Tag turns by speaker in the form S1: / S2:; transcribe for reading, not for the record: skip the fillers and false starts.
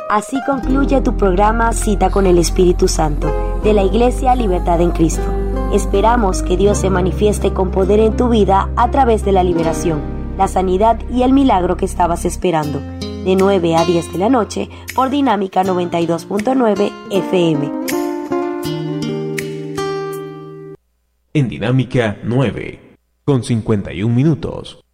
S1: Así concluye tu programa Cita con el Espíritu Santo, de la Iglesia Libertad en Cristo. Esperamos que Dios se manifieste con poder en tu vida a través de la liberación, la sanidad y el milagro que estabas esperando. De 9 a 10 de la noche por Dinámica 92.9 FM.
S2: En Dinámica 9, con 51 minutos.